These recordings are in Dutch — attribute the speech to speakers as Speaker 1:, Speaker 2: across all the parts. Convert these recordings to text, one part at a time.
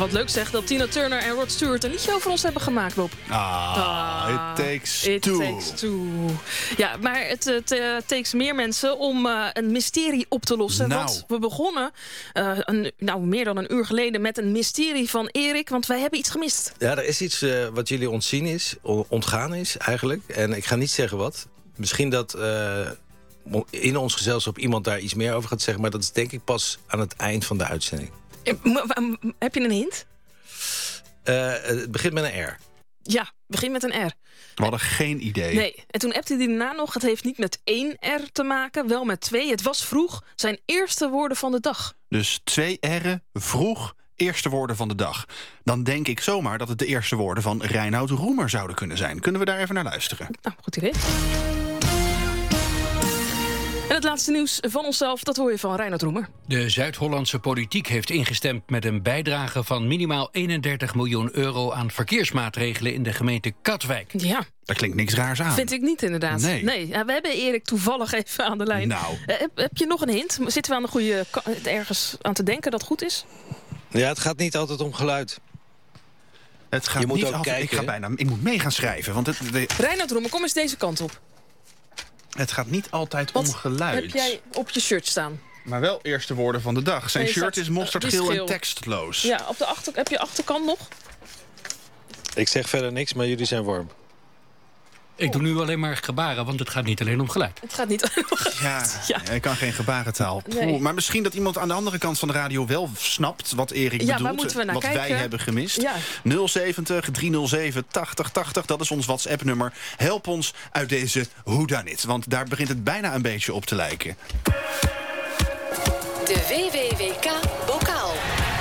Speaker 1: Wat leuk zeg dat Tina Turner en Rod Stewart een liedje over ons hebben gemaakt, Bob.
Speaker 2: It takes two.
Speaker 1: Ja, maar het takes meer mensen om een mysterie op te lossen.
Speaker 2: Nou.
Speaker 1: Want we begonnen meer dan een uur geleden met een mysterie van Erik. Want wij hebben iets gemist.
Speaker 3: Ja, er is iets wat jullie ontgaan is eigenlijk. En ik ga niet zeggen wat. Misschien dat in ons gezelschap iemand daar iets meer over gaat zeggen. Maar dat is denk ik pas aan het eind van de uitzending.
Speaker 1: Heb je een hint?
Speaker 3: Het begint met een R.
Speaker 1: Ja, begin met een R.
Speaker 2: We hadden geen idee.
Speaker 1: Nee, en toen appte hij daarna nog... het heeft niet met 1 R te maken, wel met 2. Het was vroeg, zijn eerste woorden van de dag.
Speaker 2: Dus 2 R'en, vroeg, eerste woorden van de dag. Dan denk ik zomaar dat het de eerste woorden van Reinoud Roemer zouden kunnen zijn. Kunnen we daar even naar luisteren?
Speaker 1: Nou, goed idee. En het laatste nieuws van onszelf, dat hoor je van Reinoud Roemer.
Speaker 4: De Zuid-Hollandse politiek heeft ingestemd met een bijdrage van minimaal 31 miljoen euro aan verkeersmaatregelen in de gemeente Katwijk.
Speaker 1: Ja.
Speaker 2: Daar klinkt niks raars aan.
Speaker 1: Vind ik niet, inderdaad.
Speaker 2: Nee.
Speaker 1: Ja, we hebben Erik toevallig even aan de lijn.
Speaker 2: Nou.
Speaker 1: Heb je nog een hint? Zitten we aan de goede ergens aan te denken dat het goed is?
Speaker 3: Ja, het gaat niet altijd om geluid.
Speaker 2: Het gaat
Speaker 3: Je moet
Speaker 2: niet
Speaker 3: ook
Speaker 2: altijd,
Speaker 3: kijken,
Speaker 2: ik moet mee gaan schrijven. Want
Speaker 1: Reinoud Roemer, kom eens deze kant op.
Speaker 2: het gaat niet altijd
Speaker 1: Wat
Speaker 2: om geluid.
Speaker 1: heb jij op je shirt staan?
Speaker 2: Maar wel eerste woorden van de dag. Zijn
Speaker 1: Nee,
Speaker 2: shirt
Speaker 1: staat-
Speaker 2: is mosterdgeel
Speaker 1: die is
Speaker 2: en
Speaker 1: geel.
Speaker 2: tekstloos.
Speaker 1: Ja, heb je achterkant nog?
Speaker 3: Ik zeg verder niks, maar jullie zijn warm.
Speaker 4: Ik doe nu alleen maar gebaren, want het gaat niet alleen om geluid.
Speaker 1: Het gaat niet
Speaker 2: Ja,
Speaker 1: Ja.
Speaker 2: ik kan geen gebarentaal.
Speaker 1: Nee.
Speaker 2: Poeh, maar misschien dat iemand aan de andere kant van de radio wel snapt wat Erik
Speaker 1: Ja, waar
Speaker 2: bedoelt.
Speaker 1: moeten we naar
Speaker 2: wat wij
Speaker 1: kijken?
Speaker 2: hebben gemist.
Speaker 1: Ja.
Speaker 2: 070 307 8080, dat is ons WhatsApp-nummer. Help ons uit deze whodunit, want daar begint het bijna een beetje op te lijken.
Speaker 5: De WWWK-bokaal.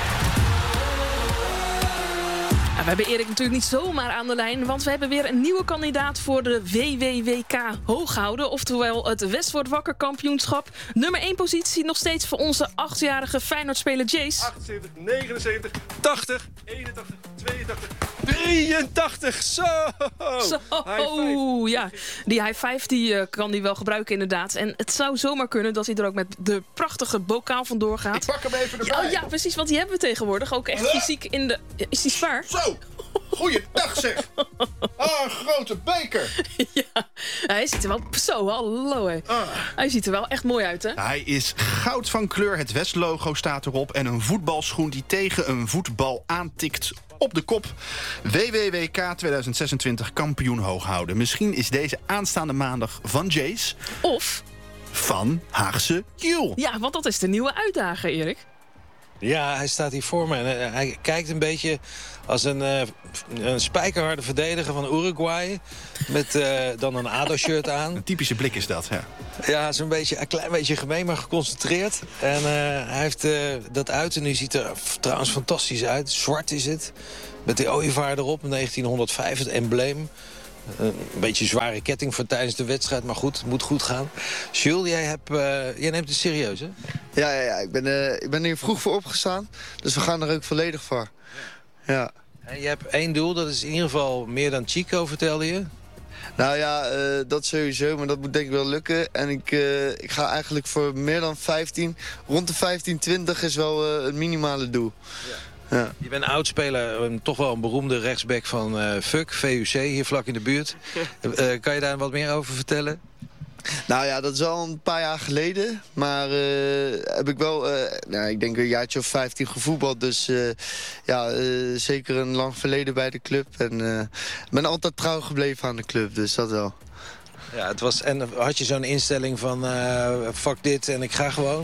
Speaker 1: We hebben Erik natuurlijk niet zomaar aan de lijn... want we hebben weer een nieuwe kandidaat voor de WWWK Hooghouden. Oftewel het West wordt wakker kampioenschap. Nummer 1 positie nog steeds voor onze 8-jarige Feyenoord-speler Jace.
Speaker 6: 78, 79, 80, 81, 82, 83. Zo!
Speaker 1: Zo, ja. Die high five die, kan hij wel gebruiken inderdaad. En het zou zomaar kunnen dat hij er ook met de prachtige bokaal vandoor gaat.
Speaker 2: Ik pak hem even erbij.
Speaker 1: Ja, precies, want die hebben we tegenwoordig. Ook echt fysiek in de... Is die zwaar?
Speaker 2: Zo, goeiedag zeg. Een grote beker.
Speaker 1: Ja, hij ziet er wel... Zo, hallo hé. Hij ziet er wel echt mooi uit, hè?
Speaker 2: Hij is goud van kleur, het West-logo staat erop... en een voetbalschoen die tegen een voetbal aantikt op de kop. WWWK 2026 kampioen hooghouden. Misschien is deze aanstaande maandag van Jace...
Speaker 1: Of...
Speaker 2: van Haagse Jules.
Speaker 1: Ja, want dat is de nieuwe uitdager, Erik.
Speaker 3: Ja, hij staat hier voor me. En hij kijkt een beetje als een spijkerharde verdediger van Uruguay. Met dan een ADO-shirt aan.
Speaker 2: Een typische blik is dat, ja.
Speaker 3: Ja, een klein beetje gemeen, maar geconcentreerd. En hij heeft dat uit en nu ziet er trouwens fantastisch uit. Zwart is het. Met de ooievaar erop, 1905, het embleem. Een beetje zware ketting voor tijdens de wedstrijd, maar goed, het moet goed gaan. Jules, jij neemt het serieus, hè?
Speaker 7: Ja. Ik ben hier vroeg voor opgestaan. Dus we gaan er ook volledig voor. Ja.
Speaker 3: En je hebt 1 doel, dat is in ieder geval meer dan Chico, vertelde je.
Speaker 7: Nou ja, dat sowieso, maar dat moet denk ik wel lukken. En ik ga eigenlijk voor meer dan 15. Rond de 15, 20 is wel het minimale doel. Ja.
Speaker 3: Je bent oudspeler, toch wel een beroemde rechtsback van VUC, hier vlak in de buurt. Kan je daar wat meer over vertellen?
Speaker 7: Nou ja, dat is al een paar jaar geleden. Maar heb ik wel, ik denk een jaartje of 15 gevoetbald. Dus zeker een lang verleden bij de club. En ben altijd trouw gebleven aan de club, dus dat wel.
Speaker 3: Ja, en had je zo'n instelling van fuck dit en ik ga gewoon?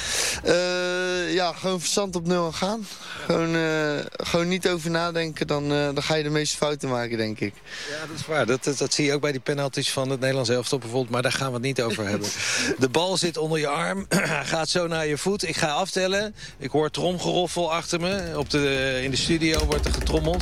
Speaker 7: Gewoon verstand op nul gaan. Gewoon niet over nadenken, dan ga je de meeste fouten maken, denk ik.
Speaker 3: Ja, dat is waar. Dat zie je ook bij die penalties van het Nederlands elftal bijvoorbeeld. Maar daar gaan we het niet over hebben. De bal zit onder je arm. Gaat zo naar je voet. Ik ga aftellen. Ik hoor tromgeroffel achter me. In de studio wordt er getrommeld.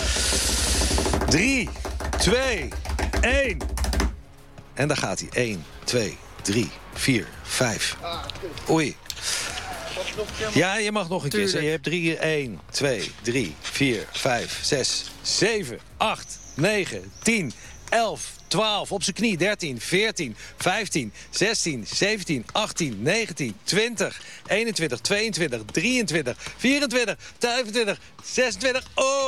Speaker 3: 3, 2, 1. En daar gaat hij. 1, 2, 3, 4, 5. Oei. Ja, je mag nog een keer. Je hebt 3, 1, 2, 3, 4, 5, 6, 7, 8, 9, 10, 11, 12, op zijn knie, 13, 14, 15, 16, 17, 18, 19, 20, 21, 22, 23, 24, 25, 26,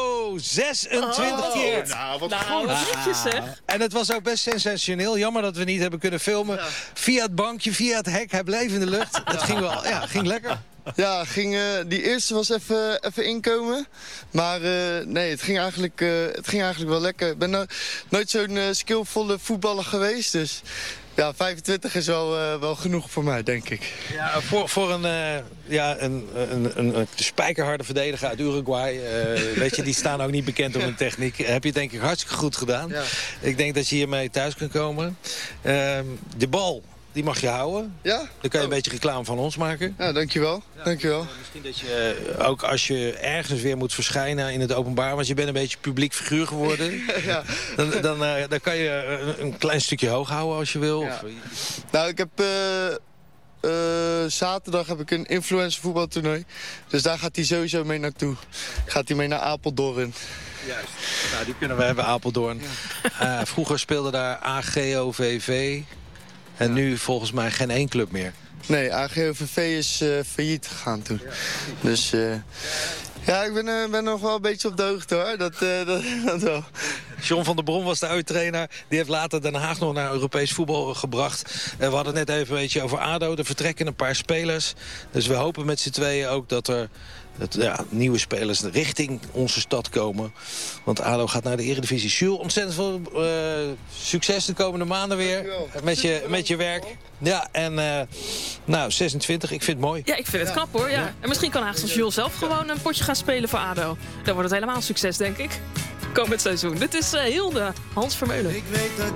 Speaker 3: 26 keer.
Speaker 2: Nou, wat
Speaker 1: Nou,
Speaker 2: goed.
Speaker 1: wat netjes zeg.
Speaker 3: En het was ook best sensationeel. Jammer dat we niet hebben kunnen filmen.
Speaker 7: Ja.
Speaker 3: Via het bankje, via het hek. Hij bleef in de lucht. Het ging wel, ging lekker.
Speaker 7: Ja, die eerste was even inkomen. Maar nee, het ging eigenlijk wel lekker. Ik ben nooit zo'n skillvolle voetballer geweest. Dus ja, 25 is wel genoeg voor mij, denk ik.
Speaker 3: Ja, voor een spijkerharde verdediger uit Uruguay. Weet je, die staan ook niet bekend om hun techniek. Heb je denk ik hartstikke goed gedaan. Ja. Ik denk dat je hiermee thuis kunt komen. De bal, die mag je houden.
Speaker 7: Ja?
Speaker 3: Dan kan je een beetje reclame van ons maken.
Speaker 7: Ja, dankjewel. Dankjewel.
Speaker 3: Misschien dat je ook als je ergens weer moet verschijnen in het openbaar... want je bent een beetje publiek figuur geworden...
Speaker 7: Ja.
Speaker 3: Dan kan je een klein stukje hoog houden als je wil.
Speaker 7: Ja.
Speaker 3: Of,
Speaker 7: Nou, ik heb... zaterdag heb ik een influencer voetbaltoernooi. Dus daar gaat hij sowieso mee naartoe. Gaat hij mee naar Apeldoorn.
Speaker 3: Juist. Nou, die kunnen we hebben, Apeldoorn. Ja. Vroeger speelde daar AGOVV. En nu volgens mij geen één club meer.
Speaker 7: Nee, AGOVV is failliet gegaan toen. Ja. Dus ja, ik ben nog wel een beetje op de hoogte hoor. Dat wel.
Speaker 3: John van der Brom was de uittrainer. Die heeft later Den Haag nog naar Europees voetbal gebracht. We hadden het net even een beetje over ADO. Er vertrekken een paar spelers. Dus we hopen met z'n tweeën ook dat er nieuwe spelers richting onze stad komen. Want ADO gaat naar de Eredivisie. Jules, ontzettend veel succes de komende maanden weer. Met je werk. Ja, en 26, ik vind het mooi.
Speaker 1: Ja, ik vind het knap hoor. Ja. En misschien kan Haagse Jules zelf gewoon een potje gaan spelen voor ADO. Dan wordt het helemaal een succes, denk ik. Komend seizoen. Dit is Hilde, Hans Vermeulen.
Speaker 8: Ik weet dat